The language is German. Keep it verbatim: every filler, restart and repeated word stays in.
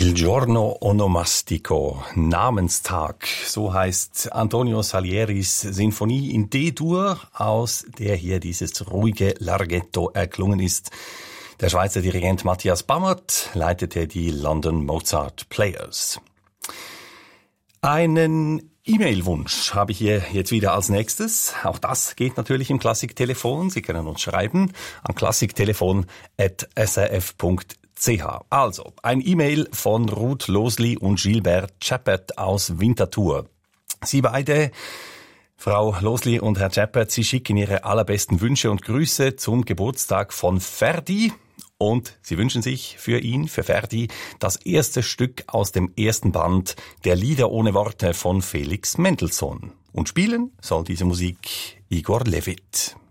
Il giorno onomastico, Namenstag, so heißt Antonio Salieris Sinfonie in D-Dur, aus der hier dieses ruhige Larghetto erklungen ist. Der Schweizer Dirigent Matthias Bammert leitete die London Mozart Players. Einen E-Mail-Wunsch habe ich hier jetzt wieder als nächstes. Auch das geht natürlich im Klassiktelefon. Sie können uns schreiben an klassiktelefon at s r f punkt c h. Also, ein E-Mail von Ruth Losli und Gilbert Chappert aus Winterthur. Sie beide, Frau Losli und Herr Chappert, Sie schicken Ihre allerbesten Wünsche und Grüße zum Geburtstag von Ferdi. Und Sie wünschen sich für ihn, für Ferdi, das erste Stück aus dem ersten Band der Lieder ohne Worte von Felix Mendelssohn. Und spielen soll diese Musik Igor Levit.